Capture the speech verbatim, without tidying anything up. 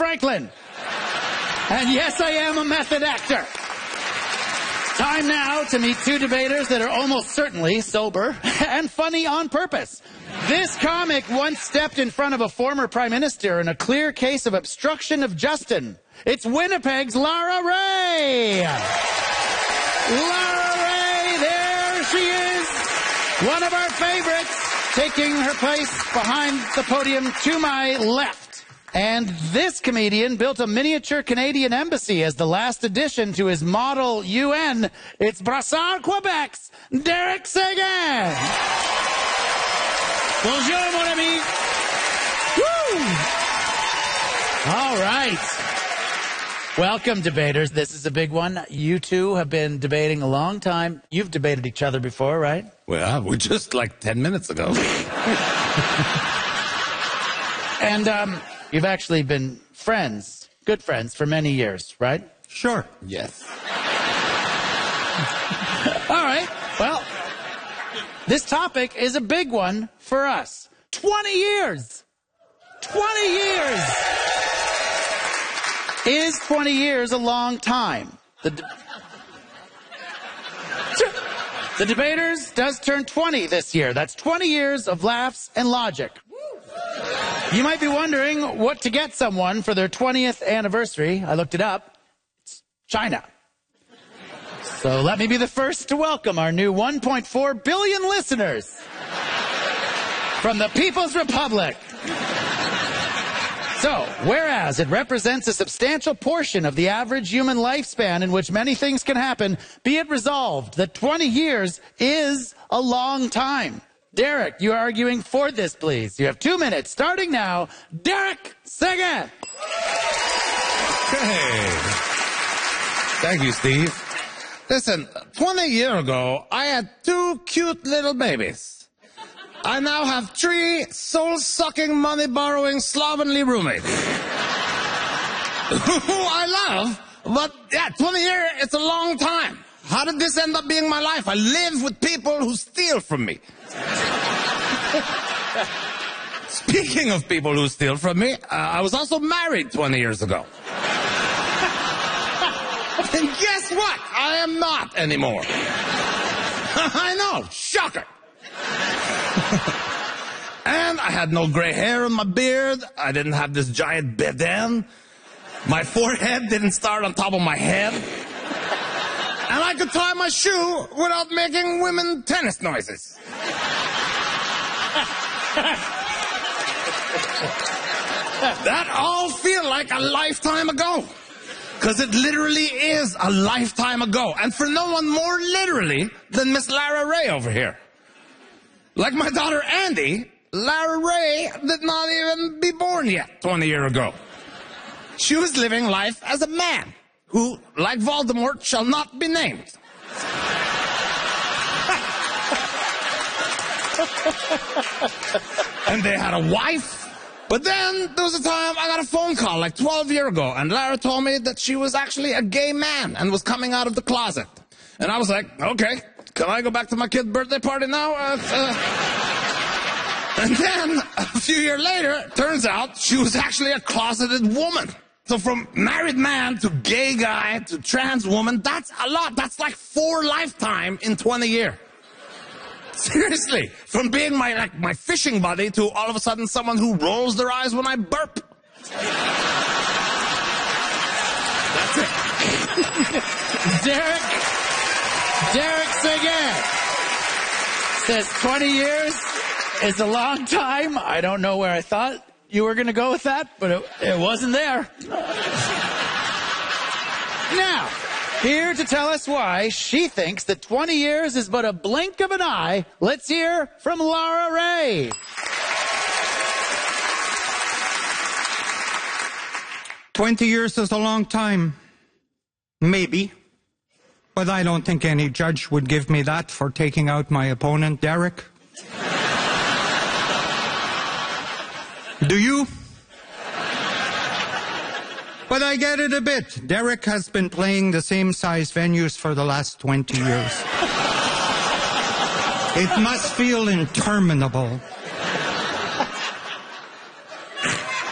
Franklin. And yes, I am a method actor. Time now to meet two debaters that are almost certainly sober and funny on purpose. This comic once stepped in front of a former prime minister in a clear case of obstruction of justice. It's Winnipeg's Lara Rae. Lara Rae, there she is. One of our favorites, taking her place behind the podium to my left. And this comedian built a miniature Canadian embassy as the last addition to his model U N. It's Brassard, Quebec's Derek Seguin. Bonjour, mon ami. Woo! All right. Welcome, debaters. This is a big one. You two have been debating a long time. You've debated each other before, right? Well, we just like ten minutes ago. And, um... you've actually been friends, good friends, for many years, right? Sure. Yes. All right. Well, this topic is a big one for us. twenty years. twenty years. Is twenty years a long time? The, de the debaters does turn twenty this year. That's twenty years of laughs and logic. You might be wondering what to get someone for their twentieth anniversary. I looked it up. It's China. So let me be the first to welcome our new one point four billion listeners from the People's Republic. So, whereas it represents a substantial portion of the average human lifespan in which many things can happen, be it resolved that twenty years is a long time. Derek, you are arguing for this, please. You have two minutes, starting now. Derek Seguin. Okay. Thank you, Steve. Listen, twenty years ago, I had two cute little babies. I now have three soul-sucking, money-borrowing, slovenly roommates. Who I love, but yeah, twenty years, it's a long time. How did this end up being my life? I live with people who steal from me. Speaking of people who steal from me, uh, I was also married twenty years ago. And guess what? I am not anymore. I know, shocker. And I had no gray hair on my beard. I didn't have this giant bedan. My forehead didn't start on top of my head. And I could tie my shoe without making women tennis noises. That all feel like a lifetime ago. Because it literally is a lifetime ago. And for no one more literally than Miss Lara Rae over here. Like my daughter Andy, Lara Rae did not even be born yet twenty years ago. She was living life as a man who, like Voldemort, shall not be named. And they had a wife. But then there was a time I got a phone call like twelve years ago, and Lara told me that she was actually a gay man and was coming out of the closet. And I was like, okay, can I go back to my kid's birthday party now? Uh, uh. And then a few years later, turns out she was actually a closeted woman. So from married man to gay guy to trans woman, that's a lot. That's like four lifetime in twenty years. Seriously, from being my like my fishing buddy to all of a sudden someone who rolls their eyes when I burp. That's it. Derek, Derek Seguin says twenty years is a long time. I don't know where I thought you were going to go with that, but it, it wasn't there. Now, here to tell us why she thinks that twenty years is but a blink of an eye, let's hear from Lara Rae. twenty years is a long time. Maybe. But I don't think any judge would give me that for taking out my opponent, Derek. Do you? But I get it a bit. Derek has been playing the same size venues for the last twenty years. It must feel interminable.